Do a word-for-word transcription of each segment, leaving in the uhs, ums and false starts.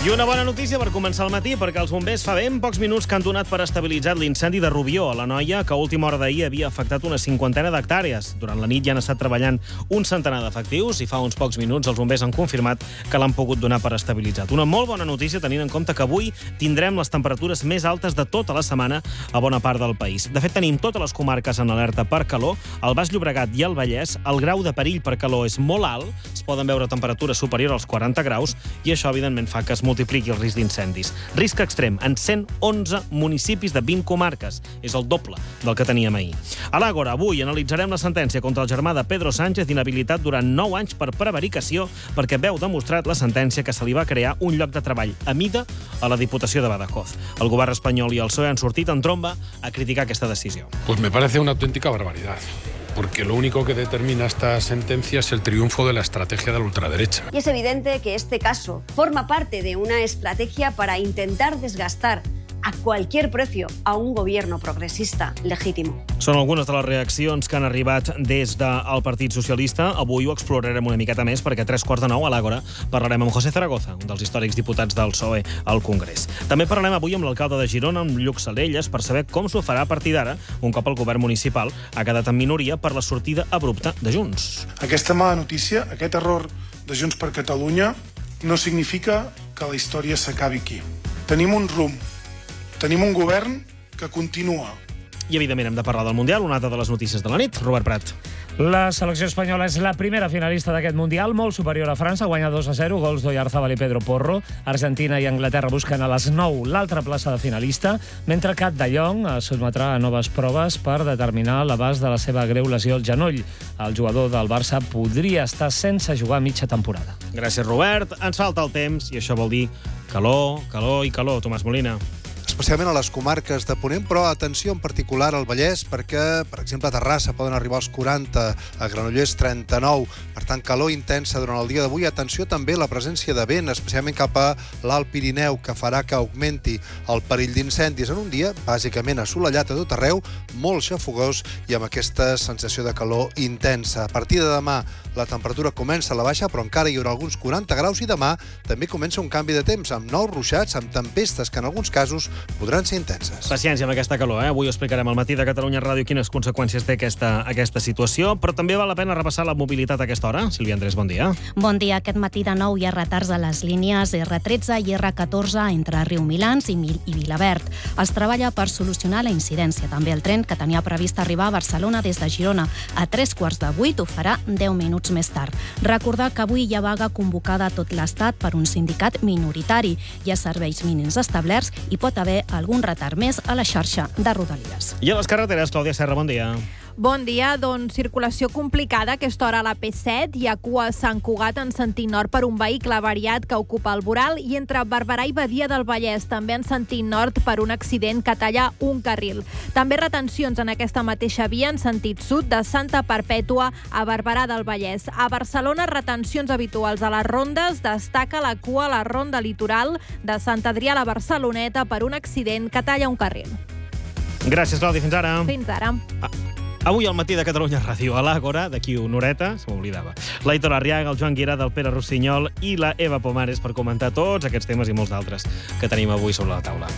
I una bona notícia per començar el matí, perquè els bombers fa ben pocs minuts que han donat per estabilitzat l'incendi de Rubió, a l'Anoia, que a última hora d'ahir havia afectat una cinquantena d'hectàrees. Durant la nit ja han estat treballant un centenar d'efectius i fa uns pocs minuts els bombers han confirmat que l'han pogut donar per estabilitzat. Una molt bona notícia tenint en compte que avui tindrem les temperatures més altes de tota la setmana a bona part del país. De fet, tenim totes les comarques en alerta per calor. Al Baix Llobregat i al Vallès el grau de perill per calor és molt alt, es poden veure temperatures superiors als quaranta graus i això, evidentment, fa que es multipliqui el risc d'incendis. Risc extrem en cent onze municipis de vint comarques. És el doble del que teníem ahir. A l'Àgora, avui analitzarem la sentència contra el germà de Pedro Sánchez d'inhabilitat durant nou anys per prevaricació perquè veu demostrat la sentència que se li va crear un lloc de treball a mida a la Diputació de Badajoz. El govern espanyol i el P S O E han sortit en tromba a criticar aquesta decisió. Pues me parece una auténtica barbaridad. Porque lo único que determina esta sentencia es el triunfo de la estrategia de la ultraderecha. Y es evidente que este caso forma parte de una estrategia para intentar desgastar a cualquier precio a un gobierno progresista legítimo. Són algunes de les reaccions que han arribat des del Partit Socialista. Avui ho explorarem una miqueta més perquè a tres quarts de nou a l'Àgora parlarem amb José Zaragoza, un dels històrics diputats del P S O E al Congrés. També parlarem avui amb l'alcalde de Girona, amb Lluc Salelles, per saber com s'ho farà a partir d'ara, un cop el govern municipal ha quedat en minoria per la sortida abrupta de Junts. Aquesta mala notícia, aquest error de Junts per Catalunya, no significa que la història s'acabi aquí. Tenim un rumb. Tenim un govern que continua. I, evidentment, hem de parlar del Mundial, una altra de les notícies de la nit. Robert Prat. La selecció espanyola és la primera finalista d'aquest Mundial, molt superior a França, guanya dos a zero, gols d'Oyarzabal i Pedro Porro. Argentina i Anglaterra busquen a les nou l'altra plaça de finalista, mentre que De Jong es sotmetrà a noves proves per determinar l'abast de la seva greu lesió al genoll. El jugador del Barça podria estar sense jugar mitja temporada. Gràcies, Robert. Ens falta el temps i això vol dir calor, calor i calor. Tomàs Molina. Especialment a les comarques de Ponent, però atenció en particular al Vallès, perquè, per exemple, a Terrassa poden arribar als quaranta, a Granollers trenta-nou, per tant, calor intensa durant el dia d'avui. Atenció també a la presència de vent, especialment cap a l'Alt Pirineu, que farà que augmenti el perill d'incendis en un dia, bàsicament assolellat a tot arreu, molt xafogós i amb aquesta sensació de calor intensa. A partir de demà, la temperatura comença a la baixa, però encara hi haurà alguns quaranta graus, i demà també comença un canvi de temps, amb nous ruixats, amb tempestes que en alguns casos podran ser intenses. Paciència amb aquesta calor, eh? Avui ho explicarem al matí de Catalunya Ràdio quines conseqüències té aquesta, aquesta situació, però també val la pena repassar la mobilitat a aquesta hora. Sílvia Andrés, bon dia. Bon dia. Aquest matí de nou hi ha retards a les línies erre tretze i erre catorze entre Riumilans i, Mil i Vilaverd. Es treballa per solucionar la incidència. També el tren que tenia previst arribar a Barcelona des de Girona a tres quarts de vuit ho farà deu minuts més tard. Recordar que avui hi ha vaga convocada a tot l'Estat per un sindicat minoritari. Hi ha serveis mínims establerts i pot haver algun retard més a la xarxa de Rodalies. I a les carreteres, Clàudia Serra, bon dia. Bon dia, doncs circulació complicada a aquesta hora a la P set. Hi ha cua a Sant Cugat en sentit nord per un vehicle avariat que ocupa el voral i entre Barberà i Badia del Vallès també en sentit nord per un accident que talla un carril. També retencions en aquesta mateixa via en sentit sud de Santa Perpètua a Barberà del Vallès. A Barcelona, retencions habituals a les rondes. Destaca la cua a la ronda litoral de Sant Adrià a la Barceloneta per un accident que talla un carril. Gràcies, Clàudia. Fins ara. Fins ara. Ah. Avui al matí de Catalunya Ràdio a l'Àgora, d'aquí una horeta, se m'oblidava, l'Aitor Arriaga, el Joan Guirada, el Pere Rossinyol i la Eva Pomares per comentar tots aquests temes i molts d'altres que tenim avui sobre la taula.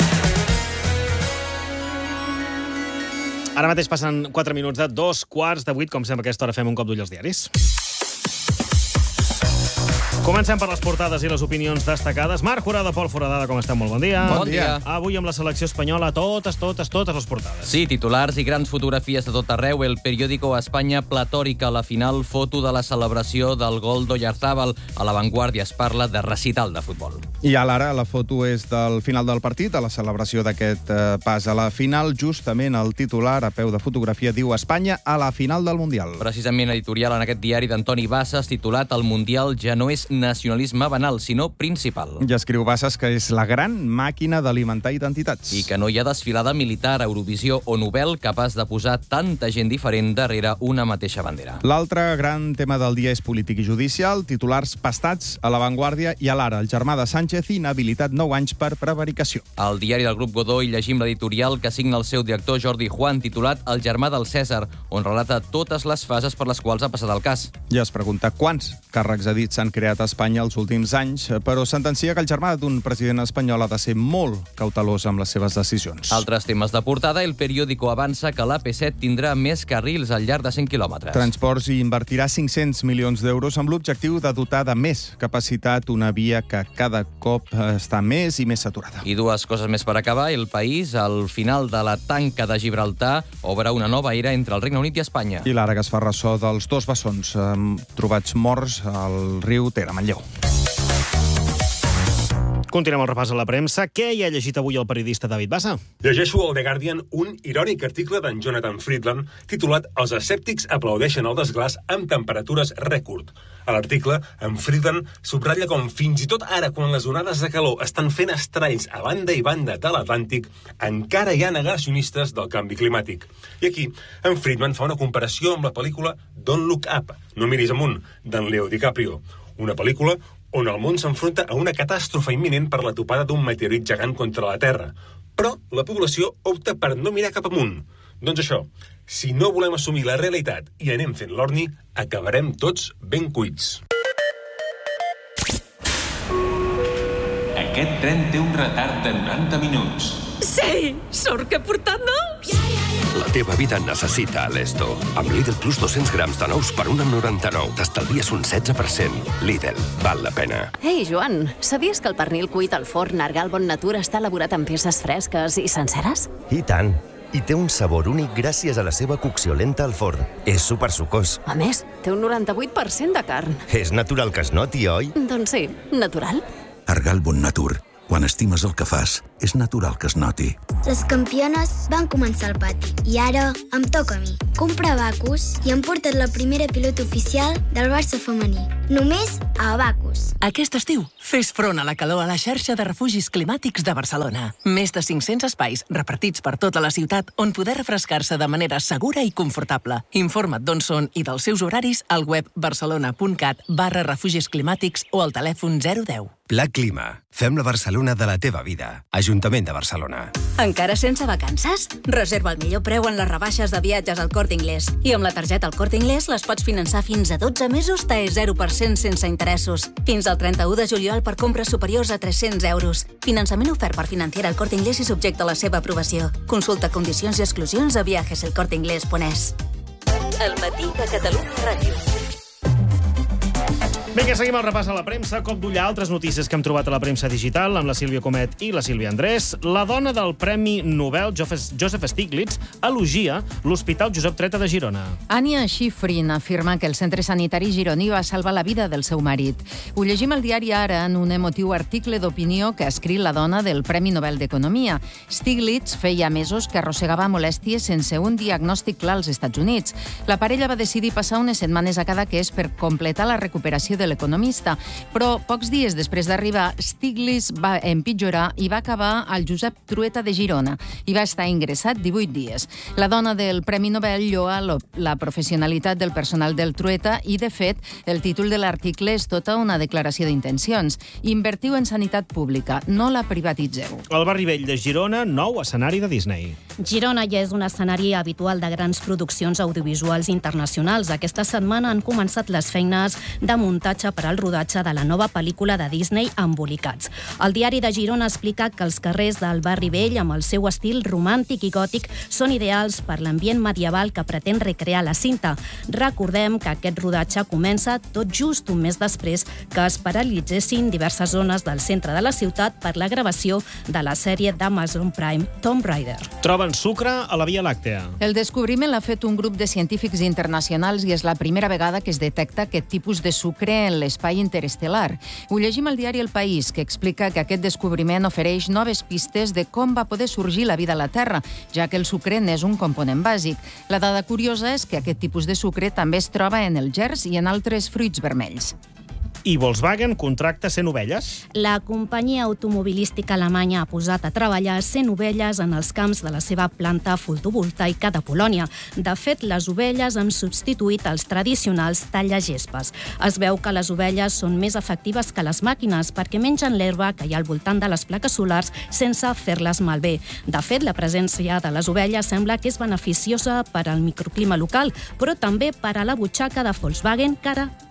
Ara mateix passen quatre minuts de dos quarts de vuit, com sempre a aquesta hora fem un cop d'ull als diaris. Comencem per les portades i les opinions destacades. Marc Forada, Pol Foradada, com esteu? Molt bon dia. Bon dia. Avui amb la selecció espanyola, totes, totes, totes les portades. Sí, titulars i grans fotografies de tot arreu. El periòdico Espanya platòrica, la final, foto de la celebració del gol d'Oyarzabal. A La Vanguardia es parla de recital de futbol. I a l'ara la foto és del final del partit, a la celebració d'aquest eh, pas a la final. Justament el titular, a peu de fotografia, diu Espanya a la final del Mundial. Precisament editorial en aquest diari d'Antoni Bassas, titulat El Mundial ja no és nacionalisme banal, sinó principal. I escriu Bassas que és la gran màquina d'alimentar identitats. I que no hi ha desfilada militar, Eurovisió o Nobel capaç de posar tanta gent diferent darrere una mateixa bandera. L'altre gran tema del dia és polític i judicial, titulars pastats a La Vanguardia i a l'ara. El germà de Sánchez inhabilitat nou anys per prevaricació. Al diari del grup Godó hi llegim l'editorial que signa el seu director Jordi Juan, titulat El germà del Cèsar, on relata totes les fases per les quals ha passat el cas. I es pregunta quants càrrecs a dit s'han creat a a Espanya els últims anys, però sentencia que el germà d'un president espanyol ha de ser molt cautelós amb les seves decisions. Altres temes de portada, el periòdico avança que l'A P set tindrà més carrils al llarg de cent quilòmetres. Transports invertirà cinc-cents milions d'euros amb l'objectiu de dotar de més capacitat una via que cada cop està més i més saturada. I dues coses més per acabar. El País, al final de la tanca de Gibraltar, obre una nova era entre el Regne Unit i Espanya. I l'ara que es fa ressò dels dos bessons eh, trobats morts al riu Ter, a Manlleu. Continuem el repàs a la premsa. Què hi ha llegit avui el periodista David Bassa? Llegeixo al The Guardian un irònic article d'en Jonathan Friedland titulat «Els escèptics aplaudeixen el desglàs amb temperatures rècord». A l'article, en Friedland subratlla com fins i tot ara, quan les onades de calor estan fent estralls a banda i banda de l'Atlàntic, encara hi ha negacionistes del canvi climàtic. I aquí, en Friedman fa una comparació amb la pel·lícula Don't Look Up, No miris amunt, d'en Leo DiCaprio, una pel·lícula on el món s'enfronta a una catàstrofe imminent per la topada d'un meteorit gegant contra la Terra. Però la població opta per no mirar cap amunt. Doncs això, si no volem assumir la realitat i anem fent l'orni, acabarem tots ben cuits. Aquest tren té un retard de noranta minuts. Sí! Sort que he portat nous! La teva vida necessita Esto. Amb Lidl Plus dos-cents grams de nous per un coma noranta-nou. T'estalvies un setze per cent. Lidl, val la pena. Ei, Joan, sabies que el pernil cuit al forn Argal Bon Natura està elaborat amb peces fresques i senceres? I tant. I té un sabor únic gràcies a la seva cocció lenta al forn. És supersucós. A més, té un noranta-vuit per cent de carn. És natural que es noti, oi? Doncs sí, natural. Argal Bon Natur. Quan estimes el que fas, és natural que es noti. Les campiones van començar al pati i ara em toca a mi. Comprar Abacus i hem portat la primera pilota oficial del Barça femení. Només a Abacus. Aquest estiu, fes front a la calor a la xarxa de refugis climàtics de Barcelona. Més de cinc-cents espais repartits per tota la ciutat on poder refrescar-se de manera segura i confortable. Informa't d'on són i dels seus horaris al web barcelona.cat barra refugis climàtics o al telèfon zero deu. Pla Clima. Fem la Barcelona de la teva vida. Ajuntament de Barcelona. Encara sense vacances? Reserva el millor preu en les rebaixes de viatges al Corte Inglés. I amb la targeta al Corte Inglés les pots finançar fins a dotze mesos T E zero per cent sense interessos. Fins al trenta-u de juliol per compres superiors a tres-cents euros. Finançament ofert per Financiera al Corte Inglés i subjecte a la seva aprovació. Consulta condicions i exclusions a viajes el corte inglés punt es. El matí de Catalunya Ràdio. Vinga, seguim el repàs a la premsa. Cop d'ull a altres notícies que hem trobat a la premsa digital amb la Sílvia Comet i la Sílvia Andrés. La dona del Premi Nobel, Joseph Stiglitz, elogia l'Hospital Josep Treta de Girona. Anya Schifrin afirma que el centre sanitari gironí va salvar la vida del seu marit. Ho llegim al diari Ara en un emotiu article d'opinió que ha escrit la dona del Premi Nobel d'Economia. Stiglitz feia mesos que arrossegava molèsties sense un diagnòstic clar als Estats Units. La parella va decidir passar unes setmanes a Cadaqués per completar la recuperació de l'economista, però pocs dies després d'arribar, Stiglitz va empitjorar i va acabar al Josep Trueta de Girona i va estar ingressat divuit dies. La dona del Premi Nobel lloa la professionalitat del personal del Trueta i, de fet, el títol de l'article és tota una declaració d'intencions. Invertiu en sanitat pública, no la privatitzeu. El barri vell de Girona, nou escenari de Disney. Girona ja és un escenari habitual de grans produccions audiovisuals internacionals. Aquesta setmana han començat les feines de muntatge per al rodatge de la nova pel·lícula de Disney, Embolicats. El diari de Girona explica que els carrers del barri vell, amb el seu estil romàntic i gòtic, són ideals per l'ambient medieval que pretén recrear la cinta. Recordem que aquest rodatge comença tot just un mes després que es paralitzessin diverses zones del centre de la ciutat per la gravació de la sèrie d'Amazon Prime Tomb Raider. Troben sucre a la Via Làctea. El descobriment l'ha fet un grup de científics internacionals i és la primera vegada que es detecta aquest tipus de sucre en l'espai interestel·lar. Ho llegim al diari El País, que explica que aquest descobriment ofereix noves pistes de com va poder sorgir la vida a la Terra, ja que el sucre n'és un component bàsic. La dada curiosa és que aquest tipus de sucre també es troba en el gerç i en altres fruits vermells. I Volkswagen contracta cent ovelles? La companyia automobilística alemanya ha posat a treballar cent ovelles en els camps de la seva planta fotovoltaica de Polònia. De fet, les ovelles han substituït els tradicionals tallagespes. Es veu que les ovelles són més efectives que les màquines perquè mengen l'herba que hi ha al voltant de les plaques solars sense fer-les malbé. De fet, la presència de les ovelles sembla que és beneficiosa per al microclima local, però també per a la butxaca de Volkswagen, que ara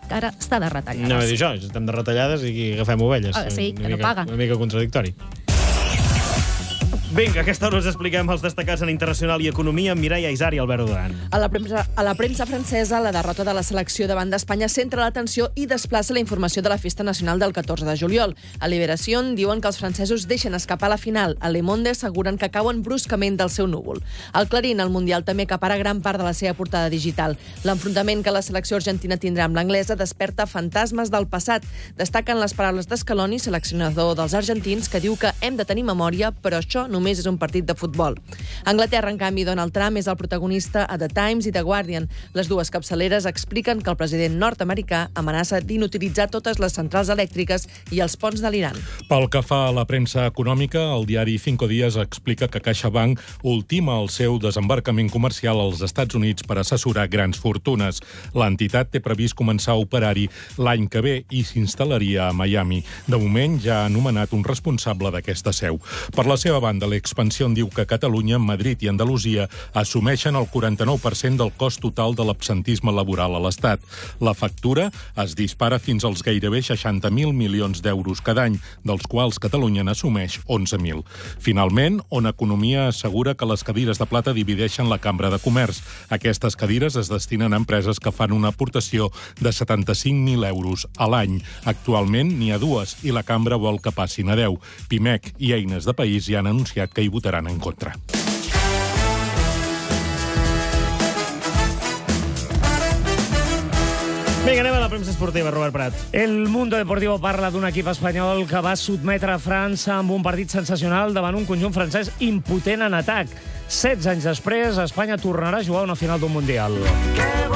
que ara està de retallades. No, dir això, estem de retallades i agafem ovelles. Ah, sí, que una no mica, paguen. Una mica contradictori. Vinga, a aquesta hora us expliquem els destacats en internacional i economia amb Mireia Isar i Albert Duran. A la, premsa, a la premsa francesa, la derrota de la selecció davant d'Espanya centra l'atenció i desplaça la informació de la festa nacional del catorze de juliol. A Liberació diuen que els francesos deixen escapar la final. A Le Monde asseguren que cauen bruscament del seu núvol. Al Clarín, el Mundial també acapara gran part de la seva portada digital. L'enfrontament que la selecció argentina tindrà amb l'anglesa desperta fantasmes del passat. Destaquen les paraules d'Scaloni, seleccionador dels argentins, que diu que hem de tenir memòria, però això només és un partit de futbol. A Anglaterra, en canvi, Donald Trump és el protagonista a The Times i The Guardian. Les dues capçaleres expliquen que el president nord-americà amenaça d'inutilitzar totes les centrals elèctriques i els ponts de l'Iran. Pel que fa a la premsa econòmica, el diari Cinco Días explica que CaixaBank ultima el seu desembarcament comercial als Estats Units per assessorar grans fortunes. L'entitat té previst començar a operar-hi l'any que ve i s'instal·laria a Miami. De moment ja ha nomenat un responsable d'aquesta seu. Per la seva banda, l'Expansión diu que Catalunya, Madrid i Andalusia assumeixen el quaranta-nou per cent del cost total de l'absentisme laboral a l'Estat. La factura es dispara fins als gairebé seixanta mil milions d'euros cada any, dels quals Catalunya n'assumeix onze mil. Finalment, On Economia assegura que les cadires de plata divideixen la Cambra de Comerç. Aquestes cadires es destinen a empreses que fan una aportació de setanta-cinc mil euros a l'any. Actualment n'hi ha dues i la Cambra vol que passin a deu. Pimec i Eines de País ja han anunciat que hi votaran en contra. Vinga, anem a la premsa esportiva, Robert Prat. El Mundo Deportivo parla d'un equip espanyol que va sotmetre a França amb un partit sensacional davant un conjunt francès impotent en atac. setze anys després, Espanya tornarà a jugar una final d'un Mundial.